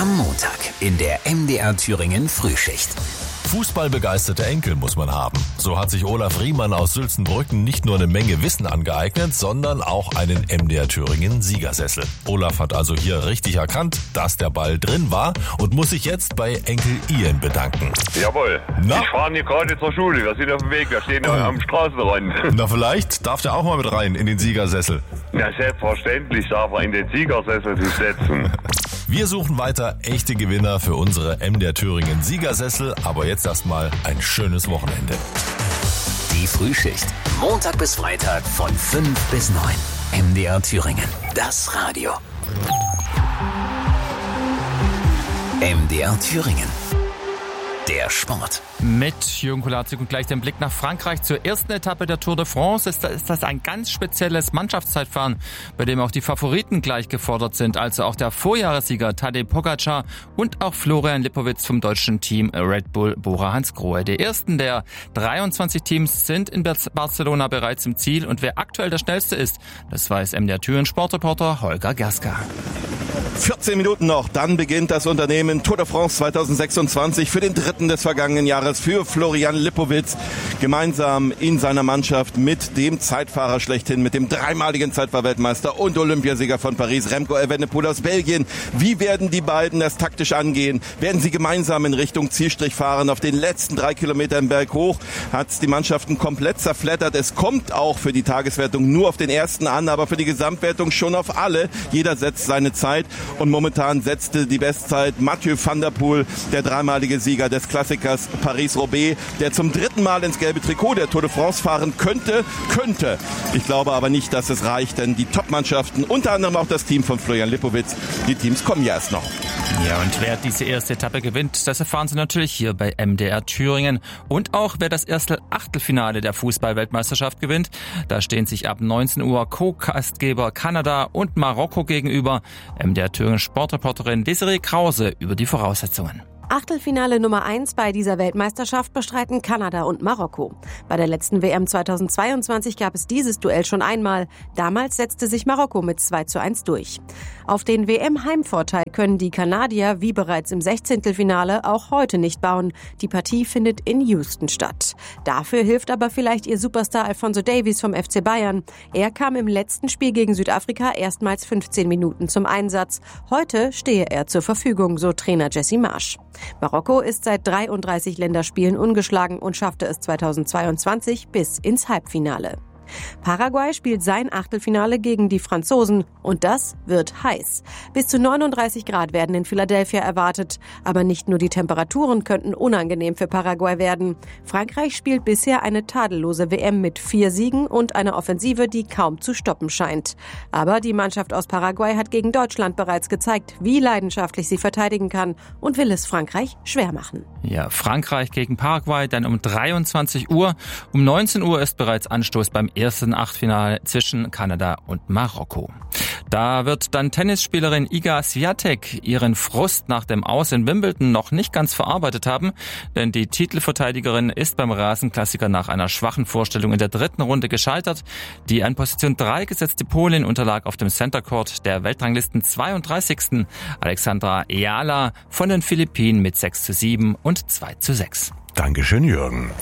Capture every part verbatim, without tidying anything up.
Am Montag in der M D R Thüringen Frühschicht. Fußballbegeisterte Enkel muss man haben. So hat sich Olaf Riemann aus Sülzenbrücken nicht nur eine Menge Wissen angeeignet, sondern auch einen M D R Thüringen Siegersessel. Olaf hat also hier richtig erkannt, dass der Ball drin war und muss sich jetzt bei Enkel Ian bedanken. Jawohl. Na? Ich fahre hier gerade zur Schule. Wir sind auf dem Weg. Wir stehen oh. am Straßenrand. Na, vielleicht darf der auch mal mit rein in den Siegersessel. Na, selbstverständlich darf er in den Siegersessel sich setzen. Wir suchen weiter echte Gewinner für unsere M D R Thüringen Siegersessel, aber jetzt erstmal ein schönes Wochenende. Die Frühschicht, Montag bis Freitag von fünf bis neun. M D R Thüringen, das Radio. M D R Thüringen, der Sport. Mit Jürgen Kulaczyk und gleich den Blick nach Frankreich zur ersten Etappe der Tour de France. Ist, ist das ein ganz spezielles Mannschaftszeitfahren, bei dem auch die Favoriten gleich gefordert sind. Also auch der Vorjahressieger Tadej Pogačar und auch Florian Lipowitz vom deutschen Team Red Bull Bora-Hansgrohe. Die ersten der dreiundzwanzig Teams sind in Barcelona bereits im Ziel. Und wer aktuell der schnellste ist, das weiß M D R Thüringen Sportreporter Holger Gerska. vierzehn Minuten noch, dann beginnt das Unternehmen Tour de France zweitausendsechsundzwanzig für den dritten des vergangenen Jahres für Florian Lipowitz. Gemeinsam in seiner Mannschaft mit dem Zeitfahrer schlechthin, mit dem dreimaligen Zeitfahrweltmeister und Olympiasieger von Paris, Remco Evenepoel aus Belgien. Wie werden die beiden das taktisch angehen? Werden sie gemeinsam in Richtung Zielstrich fahren? Auf den letzten drei Kilometern berghoch hat es die Mannschaften komplett zerfleddert. Es kommt auch für die Tageswertung nur auf den ersten an, aber für die Gesamtwertung schon auf alle. Jeder setzt seine Zeit. Und momentan setzte die Bestzeit Mathieu van der Poel, der dreimalige Sieger des Klassikers Paris-Roubaix, der zum dritten Mal ins gelbe Trikot der Tour de France fahren könnte, könnte. Ich glaube aber nicht, dass es reicht, denn die Top-Mannschaften, unter anderem auch das Team von Florian Lipowitz, die Teams kommen ja erst noch. Ja, und wer diese erste Etappe gewinnt, das erfahren Sie natürlich hier bei M D R Thüringen. Und auch wer das erste Achtelfinale der Fußball-Weltmeisterschaft gewinnt. Da stehen sich ab neunzehn Uhr Co-Gastgeber Kanada und Marokko gegenüber. M D R Thüringen Sportreporterin Desiree Krause über die Voraussetzungen. Achtelfinale Nummer eins bei dieser Weltmeisterschaft bestreiten Kanada und Marokko. Bei der letzten W M zweitausendzweiundzwanzig gab es dieses Duell schon einmal. Damals setzte sich Marokko mit zwei zu eins durch. Auf den W M-Heimvorteil können die Kanadier, wie bereits im Sechzehntelfinale, auch heute nicht bauen. Die Partie findet in Houston statt. Dafür hilft aber vielleicht ihr Superstar Alphonso Davies vom F C Bayern. Er kam im letzten Spiel gegen Südafrika erstmals fünfzehn Minuten zum Einsatz. Heute stehe er zur Verfügung, so Trainer Jesse Marsch. Marokko ist seit dreiunddreißig Länderspielen ungeschlagen und schaffte es zweitausendzweiundzwanzig bis ins Halbfinale. Paraguay spielt sein Achtelfinale gegen die Franzosen und das wird heiß. Bis zu neununddreißig Grad werden in Philadelphia erwartet. Aber nicht nur die Temperaturen könnten unangenehm für Paraguay werden. Frankreich spielt bisher eine tadellose W M mit vier Siegen und einer Offensive, die kaum zu stoppen scheint. Aber die Mannschaft aus Paraguay hat gegen Deutschland bereits gezeigt, wie leidenschaftlich sie verteidigen kann und will es Frankreich schwer machen. Ja, Frankreich gegen Paraguay dann um dreiundzwanzig Uhr. Um neunzehn Uhr ist bereits Anstoß beim ersten Achtelfinale zwischen Kanada und Marokko. Da wird dann Tennisspielerin Iga Swiatek ihren Frust nach dem Aus in Wimbledon noch nicht ganz verarbeitet haben, denn die Titelverteidigerin ist beim Rasenklassiker nach einer schwachen Vorstellung in der dritten Runde gescheitert. Die an Position drei gesetzte Polin unterlag auf dem Center Court der Weltranglisten zweiunddreißigsten Alexandra Eala von den Philippinen mit sechs zu sieben und zwei zu sechs. Dankeschön, Jürgen.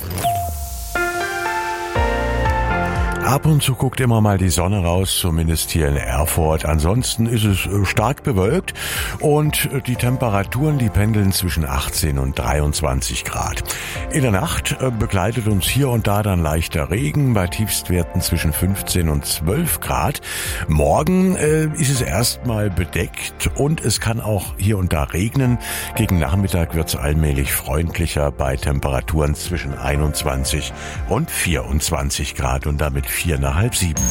Ab und zu guckt immer mal die Sonne raus, zumindest hier in Erfurt. Ansonsten ist es stark bewölkt und die Temperaturen, die pendeln zwischen achtzehn und dreiundzwanzig Grad. In der Nacht begleitet uns hier und da dann leichter Regen bei Tiefstwerten zwischen fünfzehn und zwölf Grad. Morgen äh, ist es erstmal bedeckt und es kann auch hier und da regnen. Gegen Nachmittag wird es allmählich freundlicher bei Temperaturen zwischen einundzwanzig und vierundzwanzig Grad und damit vier nach halb sieben.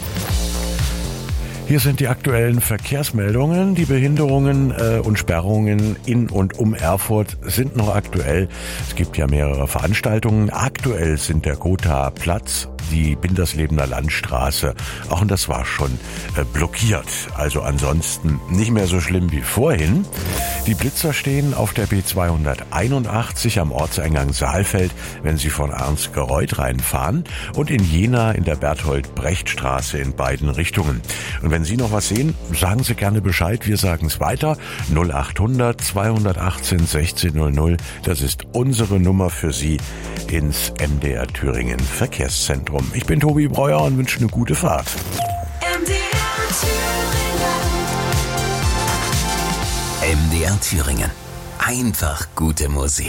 Hier sind die aktuellen Verkehrsmeldungen. Die Behinderungen äh, und Sperrungen in und um Erfurt sind noch aktuell. Es gibt ja mehrere Veranstaltungen. Aktuell sind der Gotha-Platz, die Binderslebener Landstraße, auch und das war schon äh, blockiert. Also ansonsten nicht mehr so schlimm wie vorhin. Die Blitzer stehen auf der B zweihunderteinundachtzig am Ortseingang Saalfeld, wenn Sie von Ernstgereuth reinfahren, und in Jena in der Berthold-Brecht-Straße in beiden Richtungen. Und wenn Sie noch was sehen, sagen Sie gerne Bescheid, wir sagen es weiter. null achthundert zweihundertachtzehn sechzehnhundert, das ist unsere Nummer für Sie ins M D R Thüringen Verkehrszentrum. Ich bin Tobi Breuer und wünsche eine gute Fahrt. M D R Thüringen. M D R Thüringen. Einfach gute Musik.